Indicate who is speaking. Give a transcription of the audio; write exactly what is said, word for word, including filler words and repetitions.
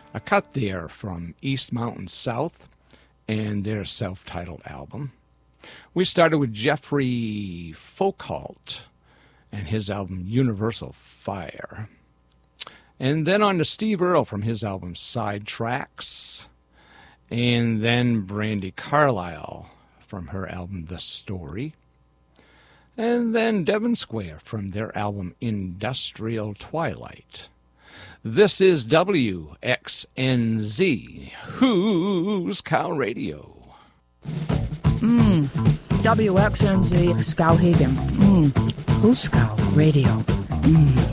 Speaker 1: a cut there from East Mountain South and their self-titled album. We started with Jeffrey Folkalt and his album Universal Fire. And then on to Steve Earle from his album Sidetracks. And then Brandi Carlile from her album The Story. And then Devon Square from their album Industrial Twilight. This is W X N Z, Who's Cow Radio.
Speaker 2: Mm, W X N Z, Skowhegan. Mm, Who's Cow Radio. Mm.